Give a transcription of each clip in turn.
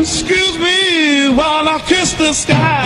Excuse me while I kiss the sky.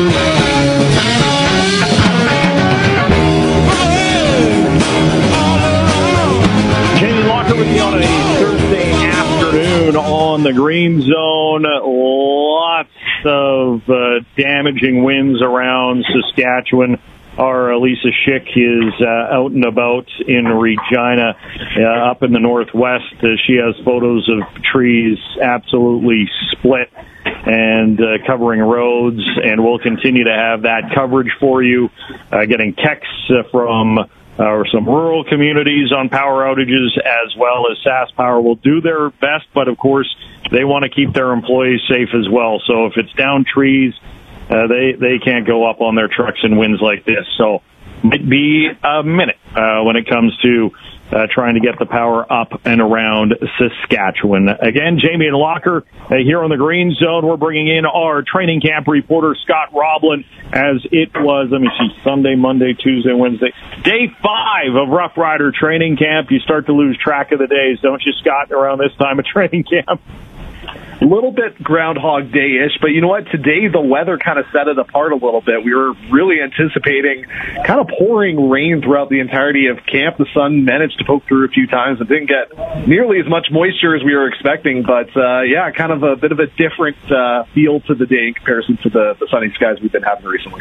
Jamie Locker with you on a Thursday afternoon on the Green Zone. Lots of damaging winds around Saskatchewan. Our Lisa Schick is out and about in Regina, up in the northwest. She has photos of trees absolutely split and covering roads, and we'll continue to have that coverage for you. Getting texts from some rural communities on power outages, as well as SaskPower will do their best, but of course they want to keep their employees safe as well. So if it's down trees, they can't go up on their trucks in winds like this. So might be a minute when it comes to trying to get the power up and around Saskatchewan. Again, Jamie and Locker here on the Green Zone. We're bringing in our training camp reporter, Scott Roblin, as it was, Sunday, Monday, Tuesday, Wednesday. Day 5 of Rough Rider training camp. You start to lose track of the days, don't you, Scott, around this time of training camp? A little bit Groundhog Day-ish, but you know what? Today the weather kind of set it apart a little bit. We were really anticipating kind of pouring rain throughout the entirety of camp. The sun managed to poke through a few times and didn't get nearly as much moisture as we were expecting, but kind of a bit of a different feel to the day in comparison to the sunny skies we've been having recently.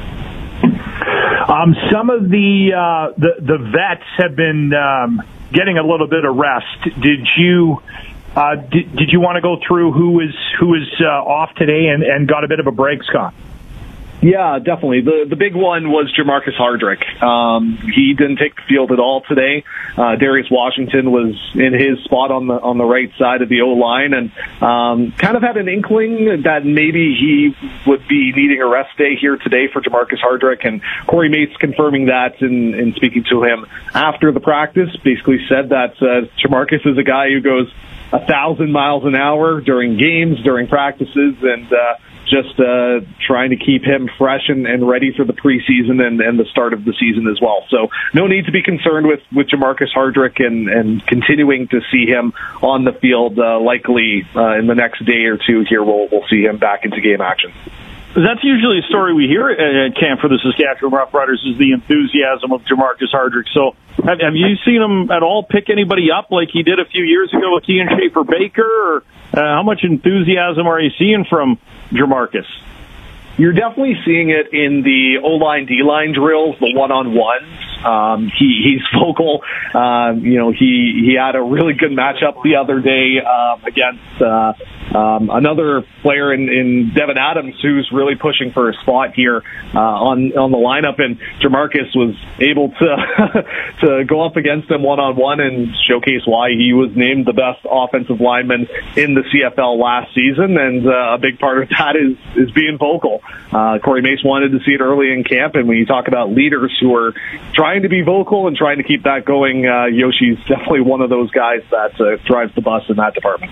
Some of the vets have been getting a little bit of rest. Did you want to go through who is off today and got a bit of a break, Scott? Yeah, definitely. The big one was Jamarcus Hardrick. He didn't take the field at all today. Darius Washington was in his spot on the right side of the O-line, and kind of had an inkling that maybe he would be needing a rest day here today for Jamarcus Hardrick, and Corey Mates confirming that in speaking to him after the practice, basically said that Jamarcus is a guy who goes 1,000 miles an hour during games, during practices, and just trying to keep him fresh and ready for the preseason and the start of the season as well. So no need to be concerned with Jamarcus Hardrick and continuing to see him on the field. Likely in the next day or two here, we'll see him back into game action. That's usually a story we hear at camp for the Saskatchewan Roughriders, is the enthusiasm of Jamarcus Hardrick. So have you seen him at all pick anybody up like he did a few years ago with Kean Schaefer-Baker? Or how much enthusiasm are you seeing from Jamarcus? You're definitely seeing it in the O-line, D-line drills, the one-on-ones. He's vocal. He had a really good matchup the other day against another player in Devin Adams, who's really pushing for a spot here on the lineup. And Jamarcus was able to go up against him one-on-one and showcase why he was named the best offensive lineman in the CFL last season. And a big part of that is being vocal. Corey Mace wanted to see it early in camp, and when you talk about leaders who are trying to be vocal and trying to keep that going, Yoshi's definitely one of those guys that drives the bus in that department.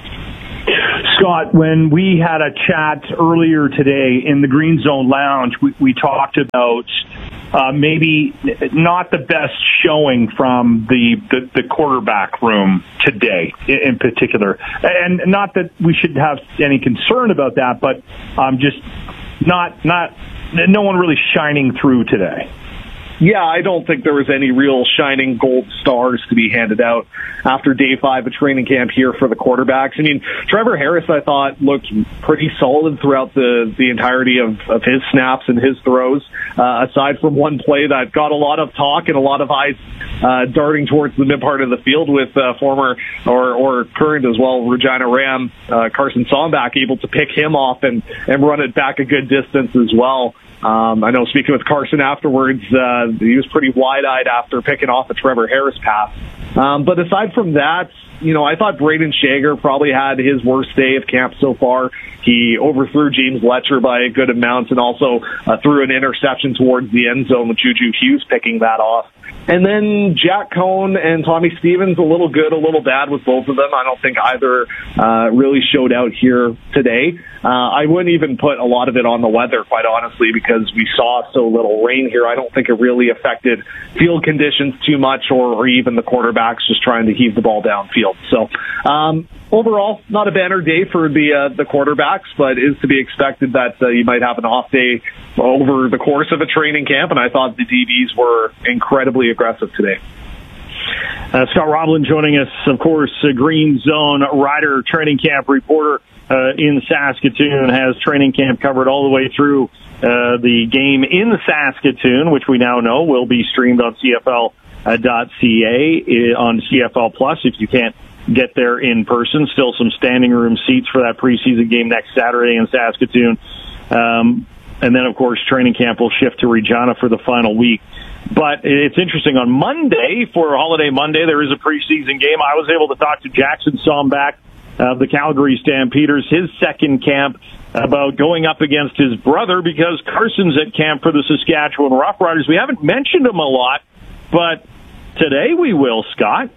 Scott, when we had a chat earlier today in the Green Zone Lounge, we talked about maybe not the best showing from the quarterback room today in particular. And not that we should have any concern about that, but just no one really shining through today. Yeah, I don't think there was any real shining gold stars to be handed out after day 5 of training camp here for the quarterbacks. I mean, Trevor Harris, I thought, looked pretty solid throughout the entirety of his snaps and his throws, aside from one play that got a lot of talk and a lot of eyes darting towards the mid part of the field with former or current as well Regina Ram Carson Sombach able to pick him off and run it back a good distance as well. I know speaking with Carson afterwards, he was pretty wide-eyed after picking off a Trevor Harris pass. But aside from that, I thought Braden Shager probably had his worst day of camp so far. He overthrew James Letcher by a good amount and also threw an interception towards the end zone with Juju Hughes picking that off. And then Jack Cohn and Tommy Stevens, a little good, a little bad with both of them. I don't think either really showed out here today. I wouldn't even put a lot of it on the weather, quite honestly, because we saw so little rain here. I don't think it really affected field conditions too much or even the quarterbacks just trying to heave the ball downfield. So overall, not a banner day for the quarterbacks, but is to be expected that you might have an off day over the course of a training camp, and I thought the DBs were incredibly aggressive today. Scott Roblin joining us, of course, Green Zone Rider training camp reporter in Saskatoon, has training camp covered all the way through the game in Saskatoon, which we now know will be streamed on CFL.ca on CFL Plus if you can't get there in person. Still some standing room seats for that preseason game next Saturday in Saskatoon. And then, of course, training camp will shift to Regina for the final week. But it's interesting. On Monday, for Holiday Monday, there is a preseason game. I was able to talk to Jackson Somback of the Calgary Stampeders, his second camp, about going up against his brother because Carson's at camp for the Saskatchewan Roughriders. We haven't mentioned him a lot, but today we will, Scott.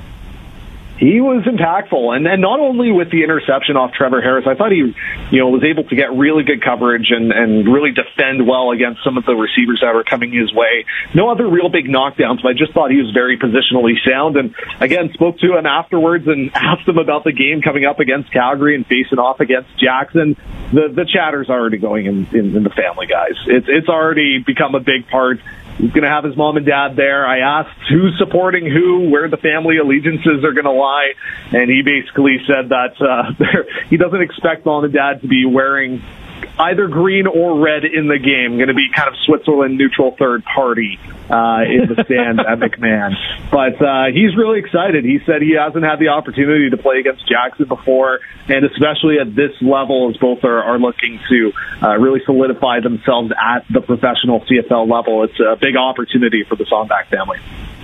He was impactful, and not only with the interception off Trevor Harris, I thought he, was able to get really good coverage and really defend well against some of the receivers that were coming his way. No other real big knockdowns, but I just thought he was very positionally sound. And again, spoke to him afterwards and asked him about the game coming up against Calgary and facing off against Jackson. The chatter's already going in the family, guys. It's already become a big part. He's going to have his mom and dad there. I asked who's supporting who, where the family allegiances are going to lie, and he basically said that he doesn't expect mom and dad to be wearing either green or red in the game. Going to be kind of Switzerland neutral third party in the stands at McMahon. But he's really excited. He said he hasn't had the opportunity to play against Jackson before, and especially at this level, as both are looking to really solidify themselves at the professional CFL level. It's a big opportunity for the Somback family.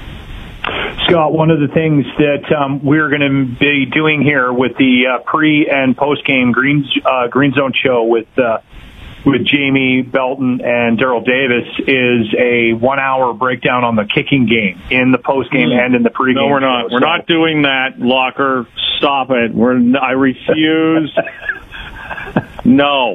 Scott, one of the things that we're going to be doing here with the pre- and post-game Green Zone show with Jamie Belton and Daryl Davis is a 1-hour breakdown on the kicking game in the post-game and in the pre-game. No, we're not. We're not doing that, Locker. Stop it. I refuse. No.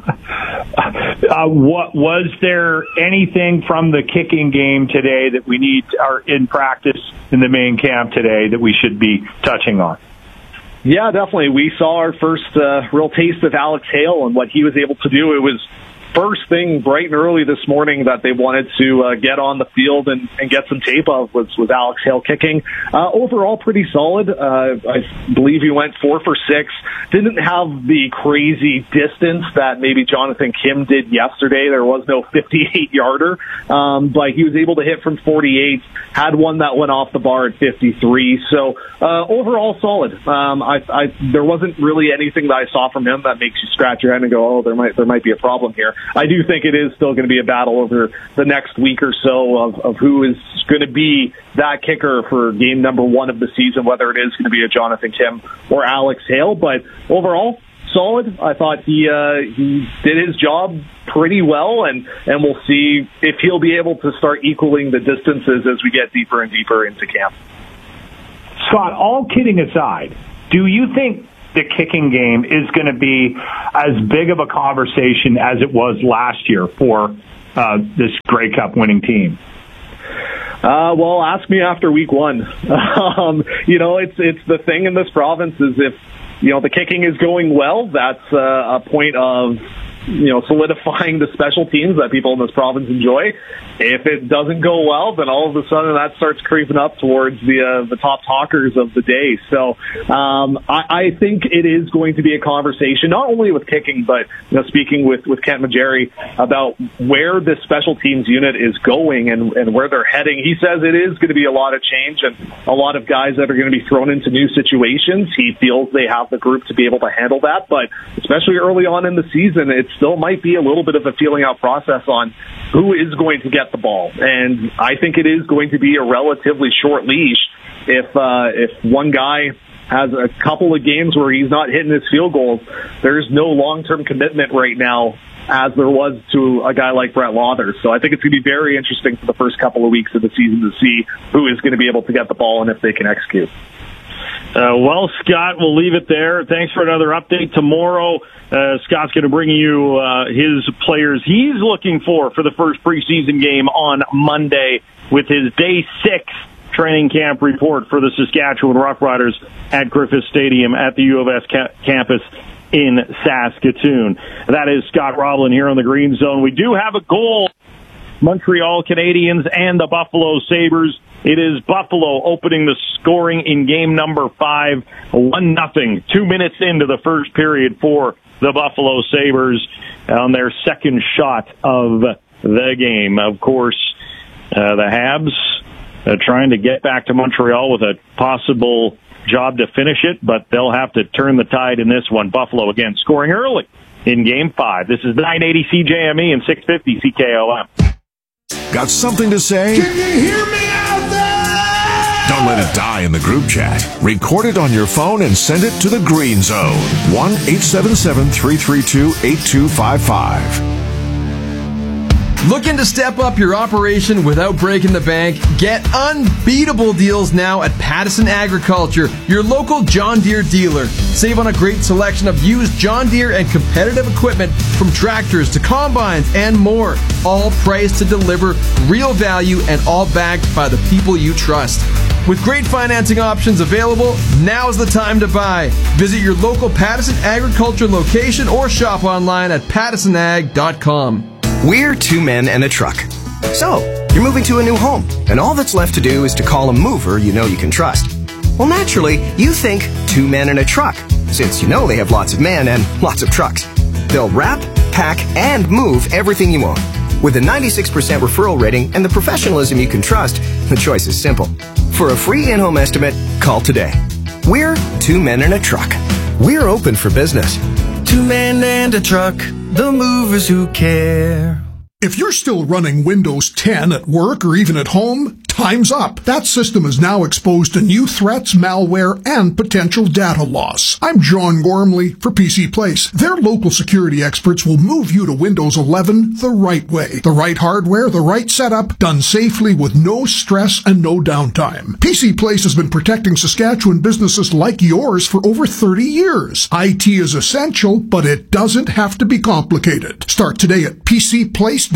Was there anything from the kicking game today that we need in practice in the main camp today that we should be touching on? Yeah, definitely. We saw our first real taste of Alex Hale and what he was able to do. It was first thing bright and early this morning that they wanted to get on the field and get some tape of was Alex Hale kicking. Overall, pretty solid. I believe he went 4 for 6. Didn't have the crazy distance that maybe Jonathan Kim did yesterday. There was no 58-yarder, but he was able to hit from 48. Had one that went off the bar at 53. So overall, solid. There wasn't really anything that I saw from him that makes you scratch your head and go, oh, there might be a problem here. I do think it is still going to be a battle over the next week or so of who is going to be that kicker for game number 1 of the season, whether it is going to be a Jonathan Kim or Alex Hale. But overall, solid. I thought he did his job pretty well, and we'll see if he'll be able to start equaling the distances as we get deeper and deeper into camp. Scott, all kidding aside, do you think the kicking game is going to be as big of a conversation as it was last year for this Grey Cup winning team? Well, ask me after week 1. It's the thing in this province is if, the kicking is going well, that's a point of, solidifying the special teams that people in this province enjoy. If it doesn't go well, then all of a sudden that starts creeping up towards the top talkers of the day. So I think it is going to be a conversation, not only with kicking, but speaking with Kent Majeri about where this special teams unit is going and where they're heading. He says it is going to be a lot of change and a lot of guys that are going to be thrown into new situations. He feels they have the group to be able to handle that, but especially early on in the season, it still might be a little bit of a feeling out process on who is going to get the ball. And I think it is going to be a relatively short leash if one guy has a couple of games where he's not hitting his field goals. There's no long-term commitment right now as there was to a guy like Brett Lauder. So I think it's going to be very interesting for the first couple of weeks of the season to see who is going to be able to get the ball and if they can execute. Well, Scott, we'll leave it there. Thanks for another update. Tomorrow, Scott's going to bring you his players he's looking for the first preseason game on Monday with his Day 6 training camp report for the Saskatchewan Roughriders at Griffith Stadium at the U of S campus in Saskatoon. That is Scott Roblin here on the Green Zone. We do have a goal. Montreal Canadiens and the Buffalo Sabres. It is Buffalo opening the scoring in game number 5, 1-0, 2 minutes into the first period for the Buffalo Sabres on their second shot of the game. Of course, the Habs trying to get back to Montreal with a possible job to finish it, but they'll have to turn the tide in this one. Buffalo, again, scoring early in game 5. This is 980 CJME and 650 CKOM. Got something to say? Can you hear me out there? Don't let it die in the group chat. Record it on your phone and send it to the Green Zone. 1-877-332-8255. Looking to step up your operation without breaking the bank? Get unbeatable deals now at Pattison Agriculture, your local John Deere dealer. Save on a great selection of used John Deere and competitive equipment from tractors to combines and more. All priced to deliver real value and all backed by the people you trust. With great financing options available, now's the time to buy. Visit your local Pattison Agriculture location or shop online at pattisonag.com. We're 2 men and a truck. So, you're moving to a new home, and all that's left to do is to call a mover you know you can trust. Well, naturally, you think 2 men and a truck, since you know they have lots of men and lots of trucks. They'll wrap, pack, and move everything you own. With a 96% referral rating and the professionalism you can trust, the choice is simple. For a free in-home estimate, call today. We're 2 men and a truck. We're open for business. 2 men and a truck, the movers who care. If you're still running Windows 10 at work or even at home, time's up. That system is now exposed to new threats, malware, and potential data loss. I'm John Gormley for PC Place. Their local security experts will move you to Windows 11 the right way. The right hardware, the right setup, done safely with no stress and no downtime. PC Place has been protecting Saskatchewan businesses like yours for over 30 years. IT is essential, but it doesn't have to be complicated. Start today at PCPlace.ca.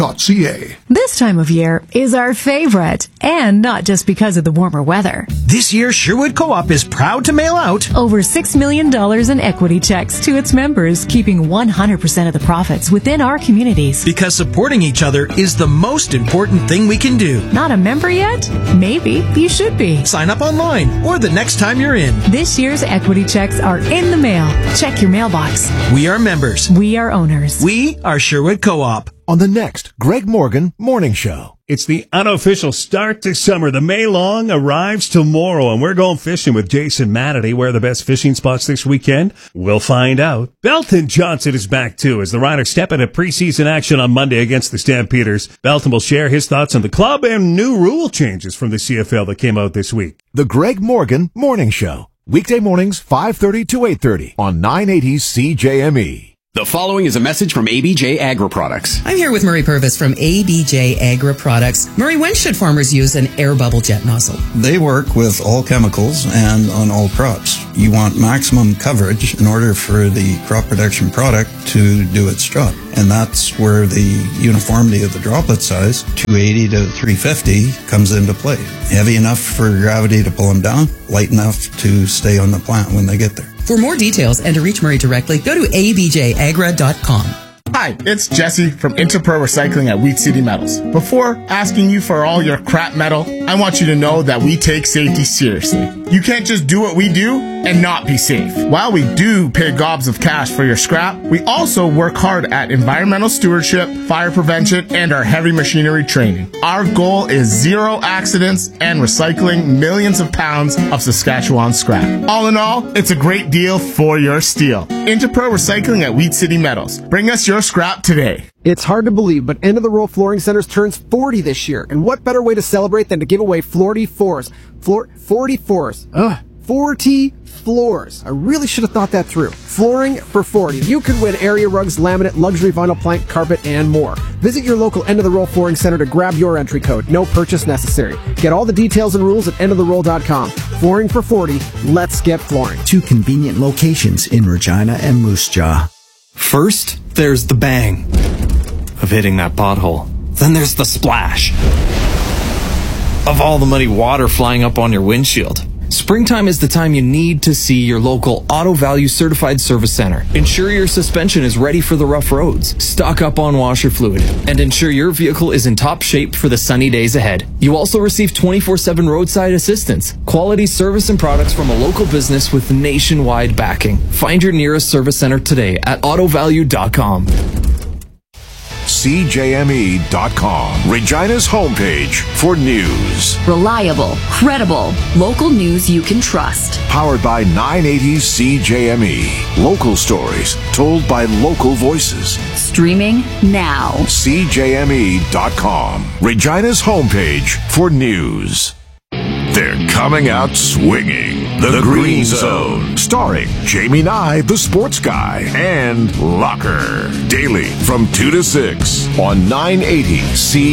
This time of year is our favorite, and not just because of the warmer weather. This year, Sherwood Co-op is proud to mail out over $6 million in equity checks to its members, keeping 100% of the profits within our communities. Because supporting each other is the most important thing we can do. Not a member yet? Maybe you should be. Sign up online or the next time you're in. This year's equity checks are in the mail. Check your mailbox. We are members. We are owners. We are Sherwood Co-op. On the next Greg Morgan Morning Show. It's the unofficial start to summer. The May Long arrives tomorrow, and we're going fishing with Jason Mannity. Where are the best fishing spots this weekend? We'll find out. Belton Johnson is back, too, as the Riders step into preseason action on Monday against the Stampeders. Belton will share his thoughts on the club and new rule changes from the CFL that came out this week. The Greg Morgan Morning Show. Weekday mornings, 5:30 to 8:30 on 980 CJME. The following is a message from ABJ Agri Products. I'm here with Murray Purvis from ABJ Agri Products. Murray, when should farmers use an air bubble jet nozzle? They work with all chemicals and on all crops. You want maximum coverage in order for the crop protection product to do its job. And that's where the uniformity of the droplet size, 280 to 350, comes into play. Heavy enough for gravity to pull them down, light enough to stay on the plant when they get there. For more details and to reach Murray directly, go to abjagra.com. Hi, it's Jesse from Interpro Recycling at Wheat City Metals. Before asking you for all your crap metal, I want you to know that we take safety seriously. You can't just do what we do and not be safe. While we do pay gobs of cash for your scrap, we also work hard at environmental stewardship, fire prevention, and our heavy machinery training. Our goal is 0 accidents and recycling millions of pounds of Saskatchewan scrap. All in all, it's a great deal for your steel. Interpro Recycling at Wheat City Metals. Bring us your scrap today. It's hard to believe, but End of the Row Flooring Centers turns 40 this year. And what better way to celebrate than to give away 40 floors? 40 floors. 40 floors. I really should have thought that through. Flooring for 40. You can win area rugs, laminate, luxury vinyl plank, carpet, and more. Visit your local End of the Row Flooring Center to grab your entry code. No purchase necessary. Get all the details and rules at endoftherow.com. Flooring for 40. Let's get flooring. 2 convenient locations in Regina and Moose Jaw. First, there's the bang. of hitting that pothole. Then there's the splash. of all the muddy water flying up on your windshield. Springtime is the time you need to see your local Auto Value certified service center. Ensure your suspension is ready for the rough roads. Stock up on washer fluid and ensure your vehicle is in top shape for the sunny days ahead. You also receive 24/7 roadside assistance, quality service and products from a local business with nationwide backing. Find your nearest service center today at autovalue.com. CJME.com, Regina's homepage for news. Reliable, credible, local news you can trust. Powered by 980 CJME. Local stories told by local voices. Streaming now. CJME.com, Regina's homepage for news. They're coming out swinging. The Green Zone, starring Jamie Nye, the sports guy, and Locker. Daily from 2 to 6 on 980 C.